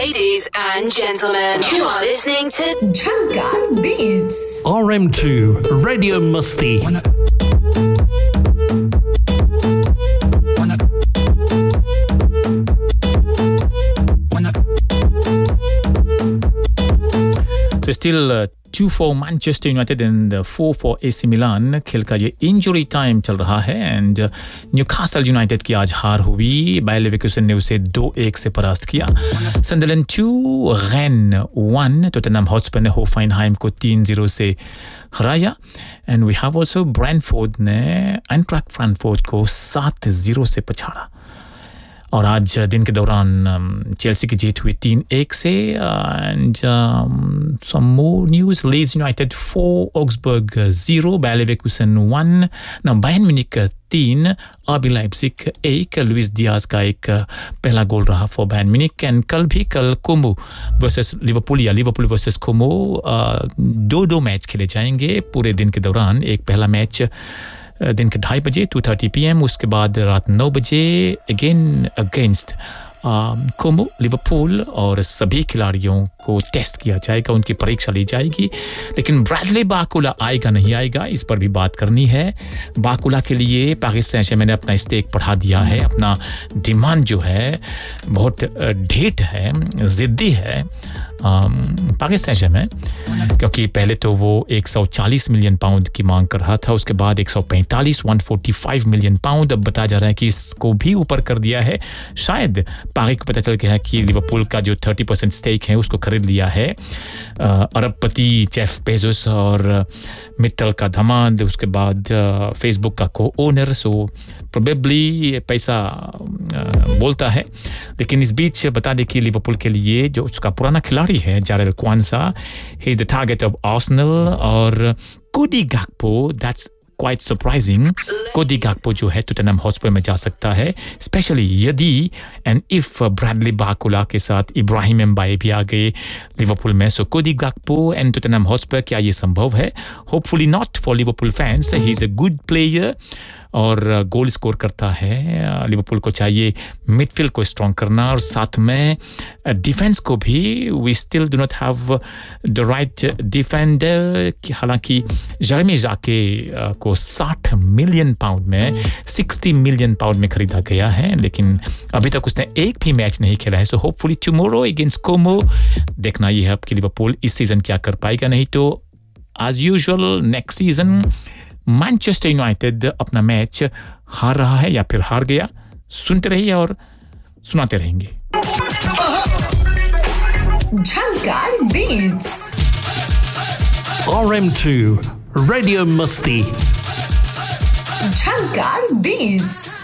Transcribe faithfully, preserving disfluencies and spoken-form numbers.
Ladies and gentlemen, you are listening to Jhankar Beats. R M two Radio Musti. So still uh, two for Manchester United and uh, four for A C Milan. खेल का ये injury time चल रहा है and Newcastle United की आज हार हुई. बायर लेवरकुसन ने उसे दो एक से परास्त किया. सनडरलैंड to rain one. Tottenham Hotspur ने होफेनहाइम को तीन जीरो से हराया. And we have also Brentford ने एंट्रैक्ट फ्रैंकफर्ट को सात जीरो से पछाड़ा. और आज दिन के दौरान चेल्सी की जीत हुई तीन एक से. And some more news. Leeds United four Augsburg zero. Buyer Leverkusen one. ना बायर्न म्यूनिख तीन. आरबी लाइप्जिग एक. लुइस डियाज का एक पहला गोल रहा फॉर बायर्न म्यूनिख. एंड कल भी कल कोमो वर्सेस लिवरपूल या लिवरपूल वर्सेस कोमो दो दो मैच खेले जाएंगे पूरे दिन के दौरान. एक पहला मैच दिन के ढाई बजे टू थर्टी पी एम. उसके बाद रात नौ बजे अगेन अगेंस्ट कोमो लिवरपूल. और सभी खिलाड़ियों को टेस्ट किया जाएगा, उनकी परीक्षा ली जाएगी. लेकिन ब्रैडली बाकुला आएगा नहीं आएगा इस पर भी बात करनी है. बाकुला के लिए पेरिस सैंट जर्मैन ने अपना स्टेक बढ़ा दिया है. अपना डिमांड जो है बहुत ढीठ है, जिद्दी है पेरिस सैंट जर्मैन. क्योंकि पहले तो वो एक सौ चालीस मिलियन पाउंड की मांग कर रहा था. उसके बाद एक सौ पैंतालीस एक सौ पैंतालीस मिलियन पाउंड. अब बताया जा रहा है कि इसको भी ऊपर कर दिया है. शायद पारी को पता चल गया है कि लिवरपूल का जो तीस परसेंट स्टेक है उसको खरीद लिया है अरबपति जेफ बेजोस और मित्तल का दामाद. उसके बाद फेसबुक का को ओनर. सो प्रोबेबली पैसा बोलता है. लेकिन इस बीच बता दें कि लिवरपूल के लिए जो उसका पुराना खिलाड़ी है जारेल क्वांसा, he is the target of Arsenal. और कोडी गैक्पो, दैट्स quite surprising. कोडी गैक्पो जो है टॉटनहम हॉटस्पर में जा सकता है, स्पेशली यदि एंड इफ ब्रैडली बाकुला के साथ इब्राहिम एम्बाए भी आ गए लिवरपूल में. सो कोडी गैक्पो एंड टॉटनहम हॉटस्पर, क्या ये संभव है? Hopefully not for Liverpool fans. He is a good player और गोल स्कोर करता है. लिवरपूल को चाहिए मिडफील्ड को स्ट्रॉन्ग करना और साथ में डिफेंस को भी. We still do not have the right defender. हालांकि जेरेमी जाके को साठ मिलियन पाउंड में साठ मिलियन पाउंड में खरीदा गया है, लेकिन अभी तक उसने एक भी मैच नहीं खेला है. सो होपफुली टुमारो अगेंस्ट कोमो. देखना ये है कि लिवरपूल इस सीजन क्या कर पाएगा. नहीं तो as usual next season Manchester United अपना मैच हार रहा है या फिर हार गया. सुनते रहिए और सुनाते रहेंगे. Jhankar Beats. R M two Radio Musti. Jhankar Beats.